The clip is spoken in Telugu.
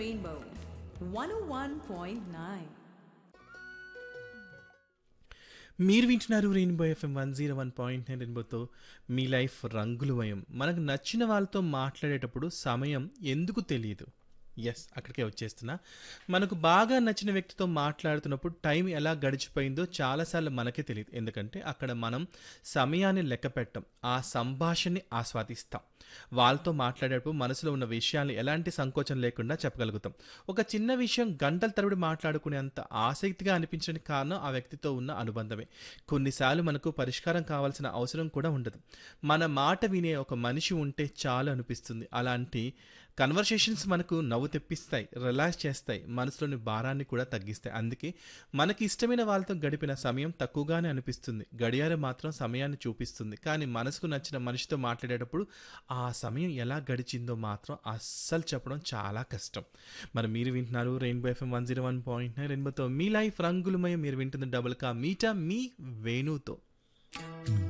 Rainbow 101.9. మీరు వింటున్నారు రెయిన్బో ఎఫ్ఎం 101.9 రెయిన్బోతో మీ లైఫ్ రంగులమయం. మనకు నచ్చిన వాళ్ళతో మాట్లాడేటప్పుడు సమయం ఎందుకు తెలియదు? ఎస్, అక్కడికే వచ్చేస్తున్నా. మనకు బాగా నచ్చిన వ్యక్తితో మాట్లాడుతున్నప్పుడు టైం ఎలా గడిచిపోయిందో చాలాసార్లు మనకే తెలియదు. ఎందుకంటే అక్కడ మనం సమయాన్ని లెక్క పెట్టం, ఆ సంభాషణని ఆస్వాదిస్తాం. వాళ్ళతో మాట్లాడేటప్పుడు మనసులో ఉన్న విషయాన్ని ఎలాంటి సంకోచం లేకుండా చెప్పగలుగుతాం. ఒక చిన్న విషయం గంటల తరబడి మాట్లాడుకునేంత ఆసక్తిగా అనిపించడానికి కారణం ఆ వ్యక్తితో ఉన్న అనుబంధమే. కొన్నిసార్లు మనకు పరిష్కారం కావాల్సిన అవసరం కూడా ఉండదు. మన మాట వినే ఒక మనిషి ఉంటే చాలు అనిపిస్తుంది. అలాంటి కన్వర్సేషన్స్ మనకు నవ్వు తెప్పిస్తాయి, రిలాక్స్ చేస్తాయి, మనసులోని భారాన్ని కూడా తగ్గిస్తాయి. అందుకే మనకి ఇష్టమైన వాళ్ళతో గడిపిన సమయం తక్కువగానే అనిపిస్తుంది. గడియారం మాత్రం సమయాన్ని చూపిస్తుంది. కానీ మనసుకు నచ్చిన మనిషితో మాట్లాడేటప్పుడు ఆ సమయం ఎలా గడిచిందో మాత్రం అస్సలు చెప్పడం చాలా కష్టం. మరి మీరు వింటున్నారు రెయిన్బో ఎఫ్ఎం 101.9 రెయిన్బోతో మీ లైఫ్ రంగులమయం. మీరు వింటుంది డబుల్ కా మీటా మీ వేణుతో.